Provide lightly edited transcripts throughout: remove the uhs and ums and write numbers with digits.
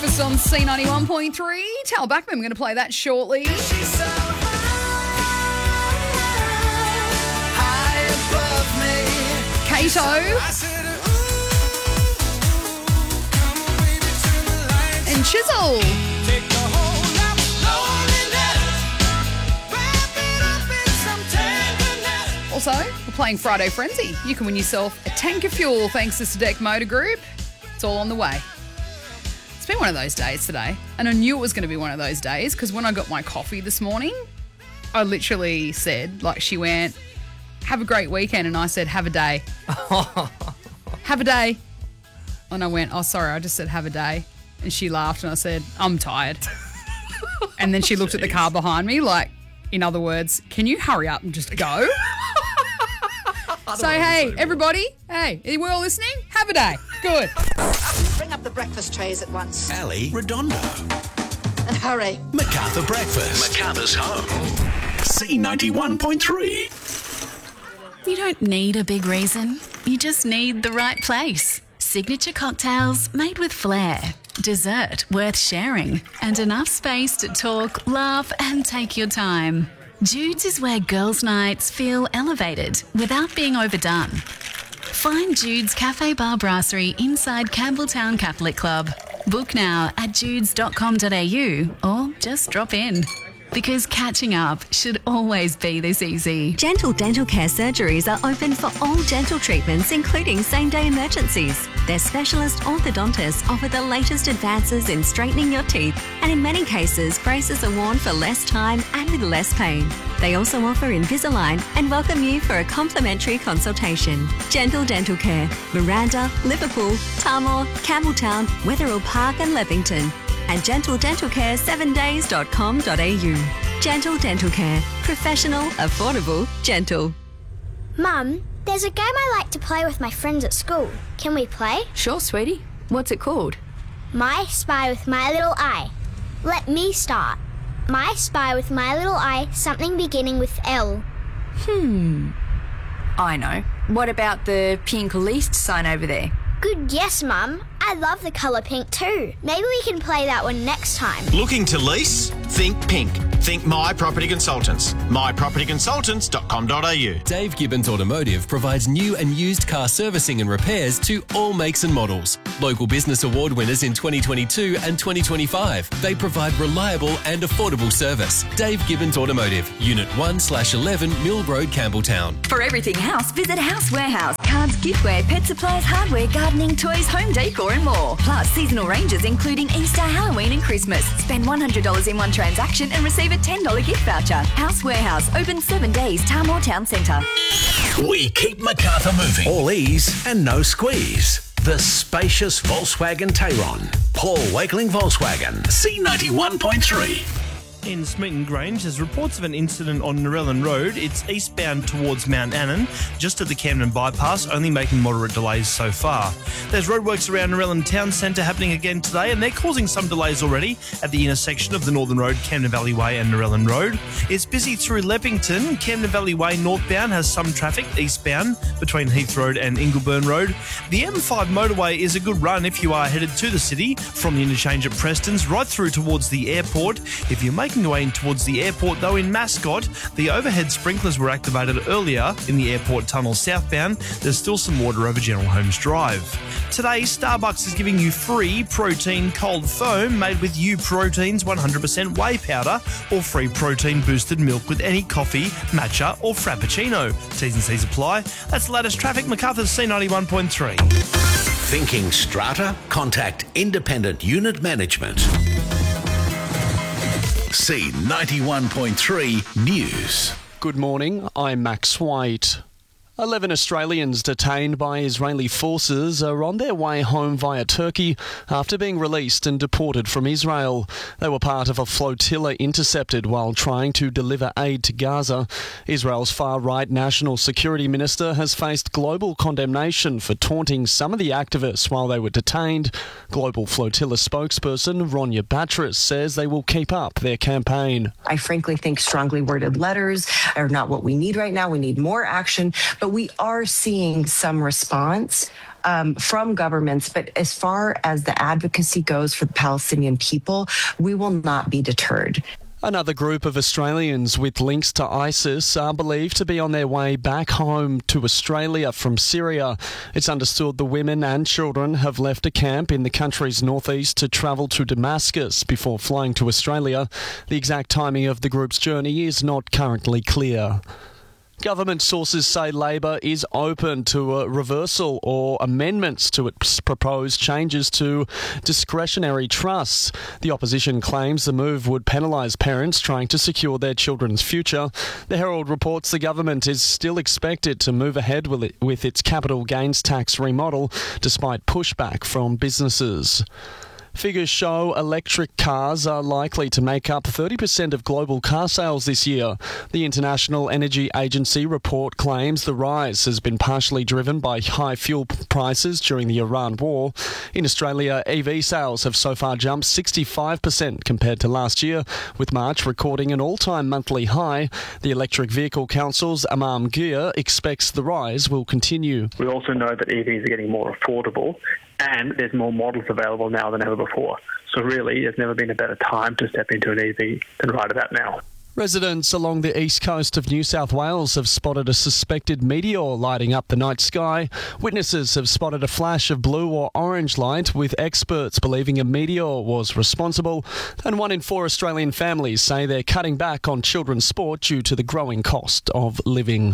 Breakfast on C91.3. Tal Backman, we're going to play that shortly. Kato and Chisel. Also, we're playing Friday Frenzy. You can win yourself a tank of fuel thanks to Sadek Motor Group. It's all on the way. It's been one of those days today, and I knew it was going to be one of those days because when I got my coffee this morning, I literally said, like, she went, have a great weekend, and I said, have a day. Have a day. And I went, oh, sorry, I just said have a day. And she laughed, and I said, I'm tired. And then she looked at the car behind me, like, in other words, can you hurry up and just go? So, hey, everybody, hey, we're all listening? Have a day. Good. Bring up the breakfast trays at once. Ali Redondo. And hurry. Macarthur Breakfast. Macarthur's home. C91.3. You don't need a big reason. You just need the right place. Signature cocktails made with flair. Dessert worth sharing. And enough space to talk, laugh and take your time. Jude's is where girls' nights feel elevated without being overdone. Find Jude's Cafe Bar Brasserie inside Campbelltown Catholic Club. Book now at judes.com.au or just drop in. Because catching up should always be this easy. Gentle Dental Care surgeries are open for all dental treatments, including same-day emergencies. Their specialist orthodontists offer the latest advances in straightening your teeth, and in many cases, braces are worn for less time and with less pain. They also offer Invisalign and welcome you for a complimentary consultation. Gentle Dental Care, Miranda, Liverpool, Tarmore, Campbelltown, Wetherill Park and Leppington. And gentledentalcare7days.com.au. Gentle Dental Care. Professional, affordable, gentle. Mum, there's a game I like to play with my friends at school. Can we play? Sure, sweetie. What's it called? My Spy with My Little Eye. Let me start. My Spy with My Little Eye, something beginning with L. I know. What about the pink leased sign over there? Good guess, Mum. I love the colour pink too. Maybe we can play that one next time. Looking to lease? Think pink. Think My Property Consultants. mypropertyconsultants.com.au. Dave Gibbons Automotive provides new and used car servicing and repairs to all makes and models. Local Business Award winners in 2022 and 2025. They provide reliable and affordable service. Dave Gibbons Automotive, Unit 1/11 Mill Road, Campbelltown. For everything house, visit House Warehouse. Cards, giftware, pet supplies, hardware, gardening, toys, home decor and more. Plus seasonal ranges including Easter, Halloween and Christmas. Spend $100 in one transaction and receive a $10 gift voucher. House Warehouse, open 7 days, Tarmore Town Centre. We keep Macarthur moving. All ease and no squeeze. The spacious Volkswagen Tayron. Paul Wakeling Volkswagen. C91.3. In Smeaton Grange, there's reports of an incident on Narellan Road. It's eastbound towards Mount Annan, just at the Camden bypass, only making moderate delays so far. There's roadworks around Narellan Town Centre happening again today, and they're causing some delays already at the intersection of the Northern Road, Camden Valley Way and Narellan Road. It's busy through Leppington. Camden Valley Way northbound has some traffic eastbound between Heath Road and Ingleburn Road. The M5 motorway is a good run if you are headed to the city from the interchange at Preston's right through towards the airport. If you're making your way in towards the airport, though, in Mascot, the overhead sprinklers were activated earlier in the airport tunnel southbound. There's still some water over General Holmes Drive. Today, Starbucks is giving you free protein cold foam made with U-Protein's 100% whey powder or free protein boosted milk with any coffee, matcha or frappuccino. T's and C's apply. That's the latest traffic. Macarthur's C91.3. Thinking strata? Contact Independent Unit Management. C91.3 News. Good morning, I'm Max White. 11 Australians detained by Israeli forces are on their way home via Turkey after being released and deported from Israel. They were part of a flotilla intercepted while trying to deliver aid to Gaza. Israel's far-right National Security Minister has faced global condemnation for taunting some of the activists while they were detained. Global Flotilla spokesperson Ronya Batras says they will keep up their campaign. I frankly think strongly worded letters are not what we need right now. We need more action, but we are seeing some response from governments. But as far as the advocacy goes for the Palestinian people, we will not be deterred. Another group of Australians with links to ISIS are believed to be on their way back home to Australia from Syria. It's understood the women and children have left a camp in the country's northeast to travel to Damascus before flying to Australia. The exact timing of the group's journey is not currently clear. Government sources say Labor is open to a reversal or amendments to its proposed changes to discretionary trusts. The opposition claims the move would penalise parents trying to secure their children's future. The Herald reports the government is still expected to move ahead with its capital gains tax remodel, despite pushback from businesses. Figures show electric cars are likely to make up 30% of global car sales this year. The International Energy Agency report claims the rise has been partially driven by high fuel prices during the Iran war. In Australia, EV sales have so far jumped 65% compared to last year, with March recording an all-time monthly high. The Electric Vehicle Council's Amam Gir expects the rise will continue. We also know that EVs are getting more affordable, and there's more models available now than ever before. So really, there's never been a better time to step into an EV than right about now. Residents along the east coast of New South Wales have spotted a suspected meteor lighting up the night sky. Witnesses have spotted a flash of blue or orange light, with experts believing a meteor was responsible. And 1 in 4 Australian families say they're cutting back on children's sport due to the growing cost of living.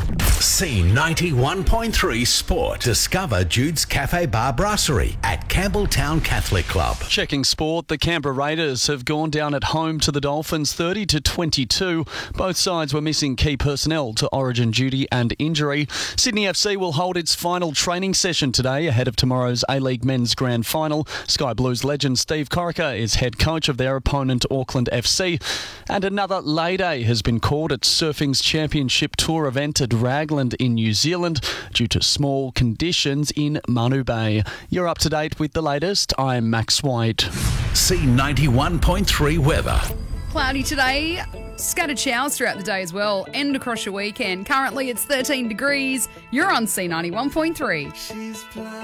C91.3 Sport. Discover Jude's Cafe Bar Brasserie at Campbelltown Catholic Club. Checking sport, the Canberra Raiders have gone down at home to the Dolphins 30-22. Both sides were missing key personnel to origin duty and injury. Sydney FC will hold its final training session today ahead of tomorrow's A-League Men's Grand Final. Sky Blues legend Steve Corica is head coach of their opponent Auckland FC. And another lay day has been called at surfing's championship tour event at Raglan in New Zealand due to small conditions in Manu Bay. You're up to date with the latest. I'm Max White. C91.3 weather. Cloudy today, scattered showers throughout the day as well, and across your weekend. Currently it's 13 degrees. You're on C91.3.